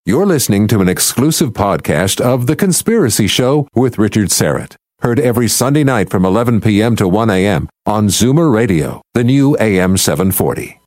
You're listening to an exclusive podcast of The Conspiracy Show with Richard Syrett. Heard every Sunday night from 11 p.m. to 1 a.m. on Zoomer Radio, the new AM 740.